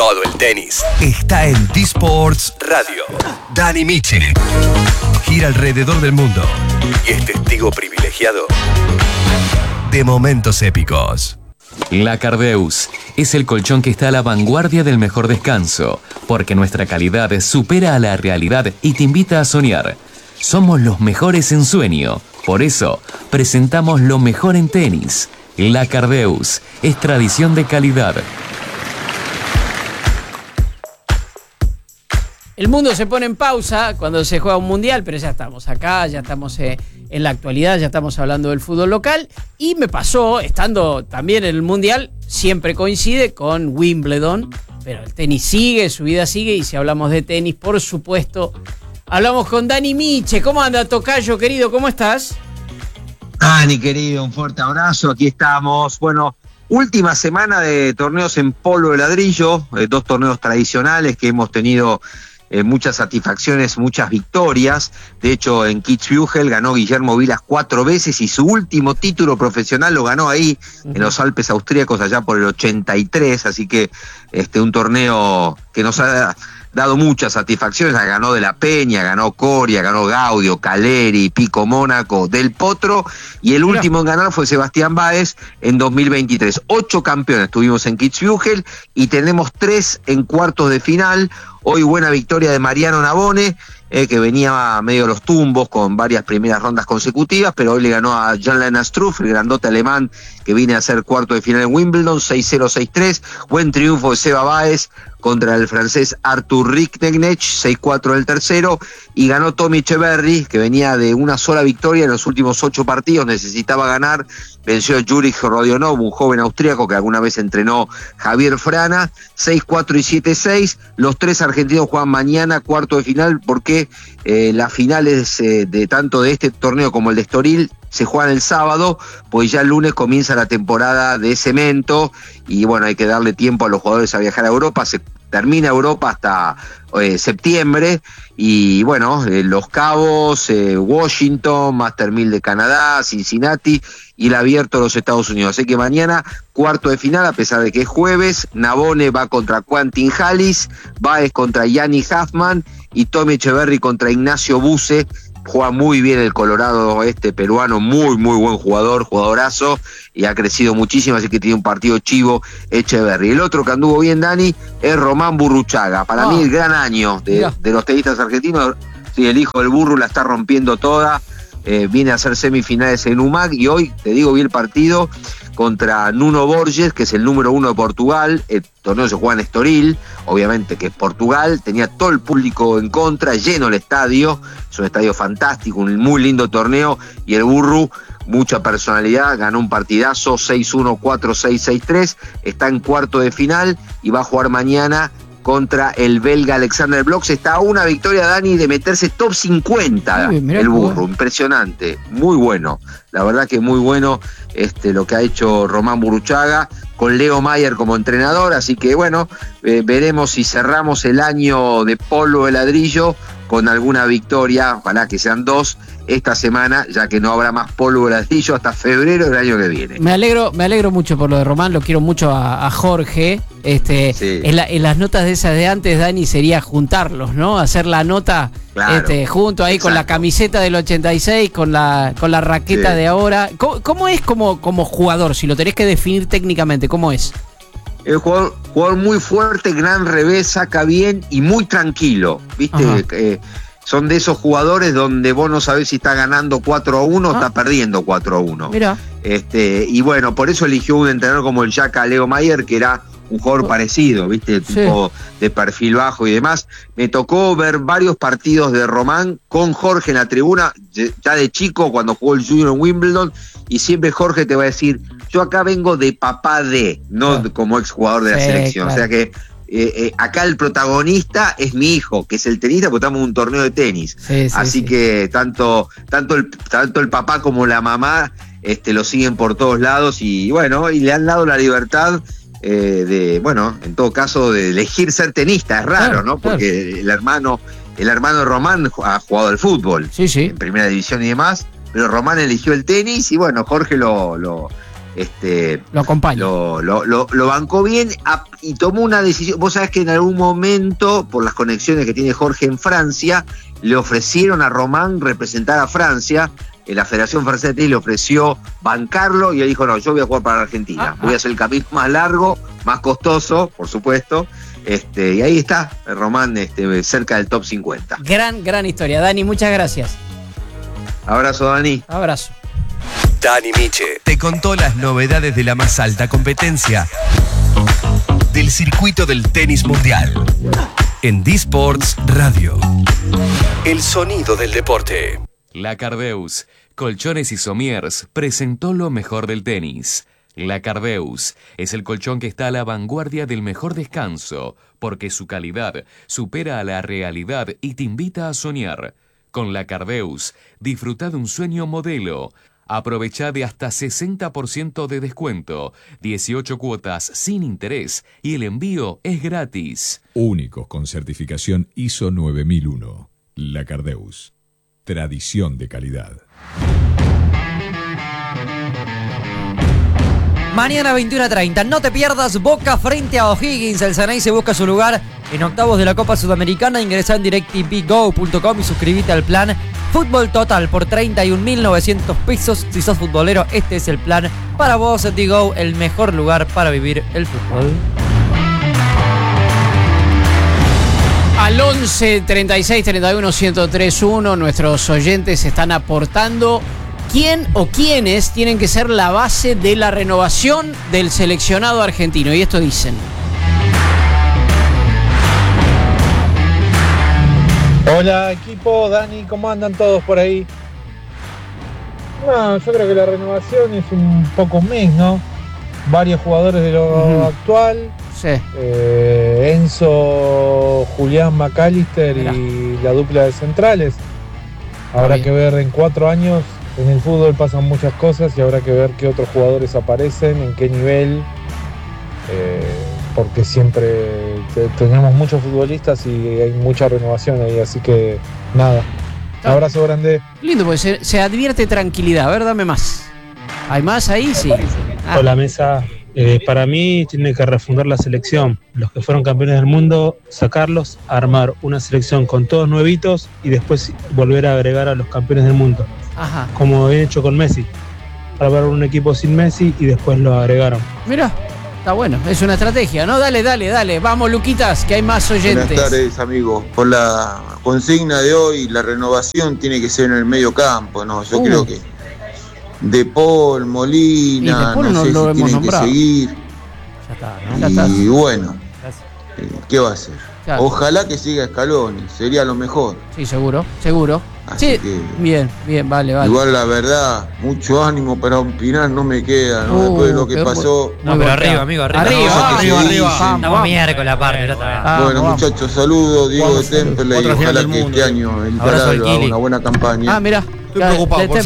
Todo el tenis está en D-Sports Radio. Dani Miche gira alrededor del mundo y es testigo privilegiado de momentos épicos. La Cardeus es el colchón que está a la vanguardia del mejor descanso, porque nuestra calidad supera a la realidad y te invita a soñar. Somos los mejores en sueño, por eso presentamos lo mejor en tenis. La Cardeus es tradición de calidad. El mundo se pone en pausa cuando se juega un mundial, pero ya estamos acá, ya estamos en la actualidad, ya estamos hablando del fútbol local. Y me pasó, estando también en el mundial, siempre coincide con Wimbledon, pero el tenis sigue, su vida sigue, y si hablamos de tenis, por supuesto, hablamos con Dani Miche. ¿Cómo anda, tocayo querido? ¿Cómo estás? Dani, querido, un fuerte abrazo, aquí estamos. Bueno, última semana de torneos en polvo de ladrillo, 2 torneos tradicionales que hemos tenido muchas satisfacciones, muchas victorias. De hecho, en Kitzbühel ganó Guillermo Vilas 4 veces y su último título profesional lo ganó ahí, en los Alpes austríacos, allá por el 83. Así que un torneo que nos ha dado muchas satisfacciones. La ganó De la Peña, ganó Coria, ganó Gaudio, Caleri, Pico Mónaco, Del Potro, y el último en ganar fue Sebastián Báez en 2023. 8 campeones tuvimos en Kitzbühel y tenemos 3 en cuartos de final. Hoy buena victoria de Mariano Navone, que venía a medio de los tumbos con varias primeras rondas consecutivas, pero hoy le ganó a Jan-Lennard Struff, el grandote alemán que viene a hacer cuarto de final en Wimbledon, 6-0, 6-3. Buen triunfo de Seba Báez contra el francés Arthur Rincknech, 6-4 el tercero, y ganó Tommy Echeverry, que venía de una sola victoria en los últimos 8 partidos, necesitaba ganar, venció a Jurij Rodionov, un joven austríaco que alguna vez entrenó Javier Frana, 6-4 y 7-6. Los 3 argentinos juegan mañana cuarto de final, porque las finales de tanto de este torneo como el de Estoril se juegan el sábado, pues ya el lunes comienza la temporada de cemento, y bueno, hay que darle tiempo a los jugadores a viajar a Europa. Se termina Europa hasta septiembre, y bueno, Los Cabos, Washington, Master 1000 de Canadá, Cincinnati y el Abierto de los Estados Unidos. Así que mañana cuarto de final, a pesar de que es jueves. Navone va contra Quentin Halys, Báez contra Yanni Huffman y Tommy Echeverry contra Ignacio Buse. Juega muy bien el Colorado peruano, muy buen jugador, jugadorazo, y ha crecido muchísimo, así que tiene un partido chivo Echeverry. El otro que anduvo bien, Dani, es Román Burruchaga. Para mí el gran año de los tenistas argentinos. Sí, el hijo del Burru la está rompiendo toda, viene a hacer semifinales en UMAG, y hoy, te digo, vi el partido contra Nuno Borges, que es el número 1 de Portugal. El torneo se juega en Estoril, obviamente que es Portugal, tenía todo el público en contra, lleno el estadio, es un estadio fantástico, un muy lindo torneo, y el Burru, mucha personalidad, ganó un partidazo, 6-1, 4-6, 6-3, está en cuarto de final y va a jugar mañana contra el belga Alexander Bloch. Está a una victoria, Dani, de meterse top 50. El Burru, impresionante, muy bueno, la verdad que muy bueno lo que ha hecho Román Burruchaga, con Leo Mayer como entrenador. Así que bueno, veremos si cerramos el año de polvo de ladrillo con alguna victoria, ojalá que sean 2 esta semana, ya que no habrá más polvo de ladrillo hasta febrero del año que viene. Me alegro mucho por lo de Román, lo quiero mucho a Jorge. Sí. En las notas de esas de antes, Dani, sería juntarlos, ¿no? Hacer la nota, claro, junto ahí. Exacto. Con la camiseta del 86, con la raqueta, sí, de ahora. ¿Cómo es como jugador? Si lo tenés que definir técnicamente, ¿cómo es? El jugador muy fuerte, gran revés, saca bien y muy tranquilo, ¿viste? Son de esos jugadores donde vos no sabés si está ganando 4-1 o está perdiendo 4-1. Mirá. Y bueno, por eso eligió un entrenador como el Jaca Leo Mayer, que era un jugador parecido, ¿viste? Tipo de perfil bajo y demás. Me tocó ver varios partidos de Román con Jorge en la tribuna, ya de chico, cuando jugó el Junior en Wimbledon, y siempre Jorge te va a decir, yo acá vengo de papá de, no como exjugador de la selección. Claro. O sea que acá el protagonista es mi hijo, que es el tenista, porque estamos en un torneo de tenis. Así que tanto el papá como la mamá lo siguen por todos lados, y bueno, y le han dado la libertad en todo caso, de elegir ser tenista. Es raro, claro, ¿no? Porque claro, el hermano de Román ha jugado al fútbol, en primera división y demás, pero Román eligió el tenis, y bueno, Jorge lo lo acompaña. Lo bancó bien y tomó una decisión. Vos sabés que en algún momento, por las conexiones que tiene Jorge en Francia, le ofrecieron a Román representar a Francia. La Federación Francesa de Tenis le ofreció bancarlo y él dijo, no, yo voy a jugar para la Argentina. Voy a hacer el camino más largo, más costoso, por supuesto. Y ahí está Román cerca del top 50. Gran historia. Dani, muchas gracias. Abrazo, Dani. Abrazo. Dani Miche te contó las novedades de la más alta competencia del circuito del tenis mundial. En D-Sports Radio. El sonido del deporte. La Cardeus, Colchones y Somiers, presentó lo mejor del tenis. La Cardeus es el colchón que está a la vanguardia del mejor descanso, porque su calidad supera a la realidad y te invita a soñar. Con la Cardeus, disfruta de un sueño modelo. Aprovecha de hasta 60% de descuento, 18 cuotas sin interés y el envío es gratis. Únicos con certificación ISO 9001. La Cardeus. Tradición de calidad. Mañana 21:30, no te pierdas Boca frente a O'Higgins. El Ceneice busca su lugar en octavos de la Copa Sudamericana. Ingresá en directvgo.com y suscríbete al plan Fútbol Total por 31.900 pesos. Si sos futbolero, este es el plan para vos. D-Go, el mejor lugar para vivir el fútbol. Al 11 36 31 1031 nuestros oyentes están aportando quién o quiénes tienen que ser la base de la renovación del seleccionado argentino. Y esto dicen. Hola equipo, Dani, ¿cómo andan todos por ahí? No, yo creo que la renovación es un poco un mes, ¿no? Varios jugadores de lo actual. Sí. Enzo, Julián McAllister y la dupla de centrales. Habrá que ver en 4 años. En el fútbol pasan muchas cosas y habrá que ver qué otros jugadores aparecen, en qué nivel. Porque siempre tenemos muchos futbolistas y hay mucha renovación ahí, así que nada. Un abrazo grande. Lindo, porque se advierte tranquilidad. A ver, dame más. ¿Hay más ahí? Sí. Hola mesa. Para mí tiene que refundar la selección. Los que fueron campeones del mundo, sacarlos, armar una selección con todos nuevitos y después volver a agregar a los campeones del mundo. Ajá. Como he hecho con Messi. Armar un equipo sin Messi y después lo agregaron. Mira, está bueno, es una estrategia, ¿no? Dale. Vamos, Luquitas, que hay más oyentes. Buenas tardes, amigos. Por la consigna de hoy, la renovación tiene que ser en el medio campo, ¿no? Yo creo que De Paul, Molina, De Paul no sé si tienen nombrado. que seguir. Ya está, ¿no? Y bueno, ¿qué va a hacer? Claro. Ojalá que siga Scaloni, sería lo mejor. Sí, seguro. Así Sí, que, bien, vale. igual la verdad, mucho ánimo para opinar no me queda, ¿no? Después de lo que pasó. No, pero arriba, amigo, arriba. Arriba. Estamos miércoles aparte, ya está. Bueno, muchachos, saludos, Diego de Temperley, ojalá que este año el Abrazo al Taral haga Kili. una buena campaña. Mira. Estoy preocupado por